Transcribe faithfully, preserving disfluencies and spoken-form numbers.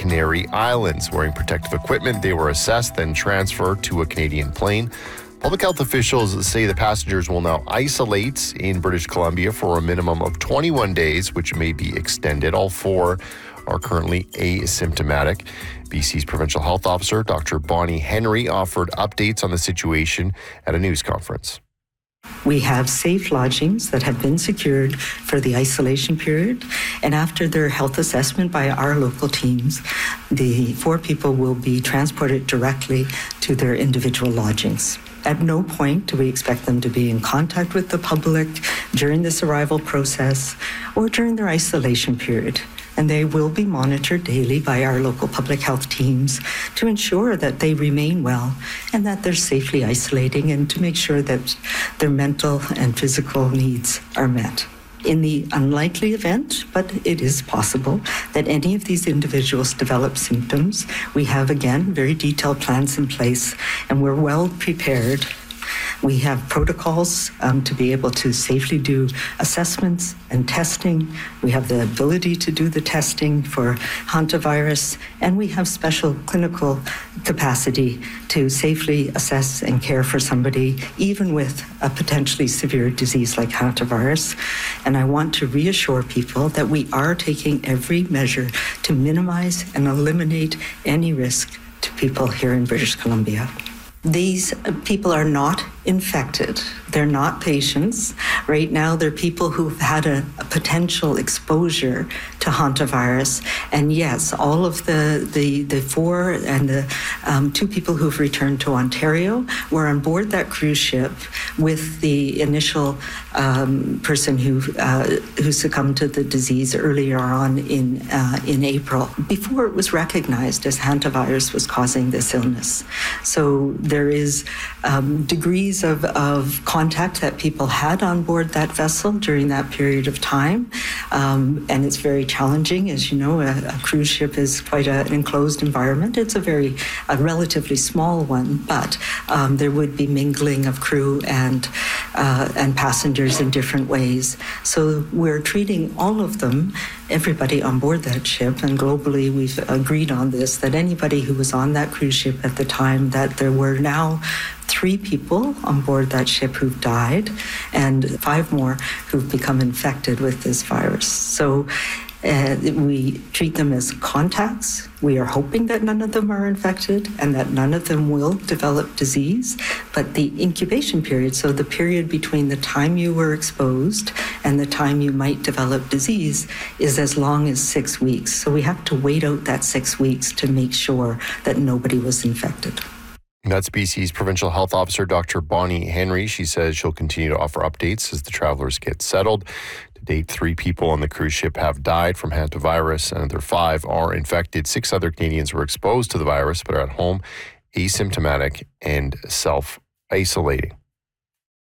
Canary Islands. Wearing protective equipment, they were assessed, then transferred to a Canadian plane. Public health officials say the passengers will now isolate in British Columbia for a minimum of twenty-one days, which may be extended. All four are currently asymptomatic. B C's Provincial Health Officer, Doctor Bonnie Henry, offered updates on the situation at a news conference. We have safe lodgings that have been secured for the isolation period, and after their health assessment by our local teams, the four people will be transported directly to their individual lodgings. At no point do we expect them to be in contact with the public during this arrival process or during their isolation period. And they will be monitored daily by our local public health teams to ensure that they remain well and that they're safely isolating, and to make sure that their mental and physical needs are met. In the unlikely event, but it is possible, that any of these individuals develop symptoms, we have, again, very detailed plans in place, and we're well prepared. We have protocols um, to be able to safely do assessments and testing. We have the ability to do the testing for hantavirus, and we have special clinical capacity to safely assess and care for somebody, even with a potentially severe disease like hantavirus. And I want to reassure people that we are taking every measure to minimize and eliminate any risk to people here in British Columbia. These people are not infected. They're not patients. Right now, they're people who've had a, a potential exposure to hantavirus. And yes, all of the, the, the four and the um, two people who've returned to Ontario were on board that cruise ship with the initial um, person who uh, who succumbed to the disease earlier on in uh, in April, before it was recognized as hantavirus was causing this illness. So there is um, degrees of, of contact that people had on board that vessel during that period of time. Um, and it's very challenging. As you know, a, a cruise ship is quite a, an enclosed environment. It's a very, a relatively small one, but um, there would be mingling of crew and, uh, and passengers in different ways. So we're treating all of them, everybody on board that ship, and globally we've agreed on this, that anybody who was on that cruise ship at the time, that there were now three people on board that ship who've died and five more who've become infected with this virus. So uh, we treat them as contacts. We are hoping that none of them are infected and that none of them will develop disease. But the incubation period, so the period between the time you were exposed and the time you might develop disease, is as long as six weeks. So we have to wait out that six weeks to make sure that nobody was infected. That's B C's Provincial Health Officer, Doctor Bonnie Henry. She says she'll continue to offer updates as the travelers get settled. To date, three people on the cruise ship have died from hantavirus, and another five are infected. Six other Canadians were exposed to the virus but are at home, asymptomatic, and self-isolating.